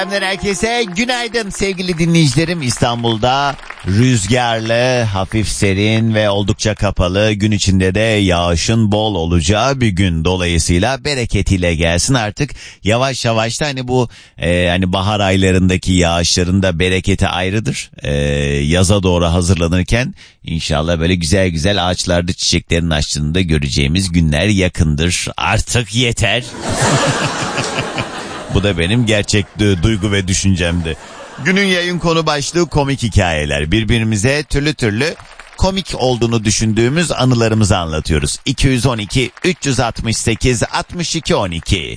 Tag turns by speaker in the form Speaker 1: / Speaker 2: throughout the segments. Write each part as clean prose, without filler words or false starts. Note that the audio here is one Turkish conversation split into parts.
Speaker 1: Herkese günaydın sevgili dinleyicilerim. İstanbul'da rüzgarlı, hafif serin ve oldukça kapalı, gün içinde de yağışın bol olacağı bir gün. Dolayısıyla bereketiyle gelsin artık. Yavaş yavaş da hani bu hani bahar aylarındaki yağışların da bereketi ayrıdır. Yaza doğru hazırlanırken inşallah böyle güzel güzel ağaçlarda çiçeklerin açtığını da göreceğimiz günler yakındır. Artık yeter. Bu da benim gerçek duygu ve düşüncemdi. Günün yayın konu başlığı komik hikayeler. Birbirimize türlü türlü komik olduğunu düşündüğümüz anılarımızı anlatıyoruz. 212 368 62 12.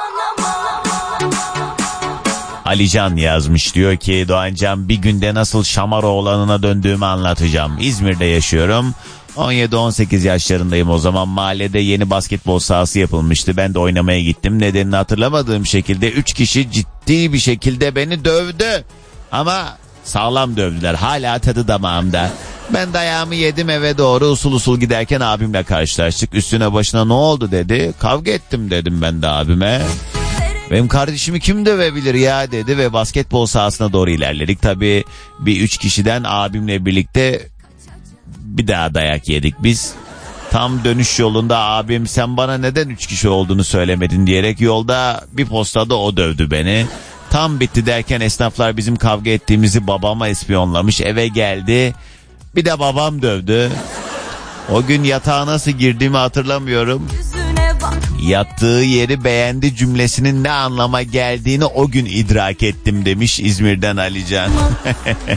Speaker 1: Alican yazmış, diyor ki Doğancan, bir günde nasıl Şamaroğlan'ına döndüğümü anlatacağım. İzmir'de yaşıyorum. 17-18 yaşlarındayım o zaman. Mahallede yeni basketbol sahası yapılmıştı. Ben de oynamaya gittim. Nedenini hatırlamadığım şekilde 3 kişi ciddi bir şekilde beni dövdü. Ama sağlam dövdüler. Hala tadı damağımda. Ben dayağımı yedim, eve doğru usul usul giderken abimle karşılaştık. Üstüne başına ne oldu dedi. Kavga ettim dedim ben de abime. Benim kardeşimi kim dövebilir ya dedi ve basketbol sahasına doğru ilerledik. Tabii bir 3 kişiden abimle birlikte bir daha dayak yedik biz. Tam dönüş yolunda abim sen bana neden 3 kişi olduğunu söylemedin diyerek yolda bir postada o dövdü beni. Tam bitti derken esnaflar bizim kavga ettiğimizi babama ispiyonlamış, eve geldi. Bir de babam dövdü. O gün yatağa nasıl girdiğimi hatırlamıyorum. Yattığı yeri beğendi cümlesinin ne anlama geldiğini o gün idrak ettim demiş İzmir'den Alican.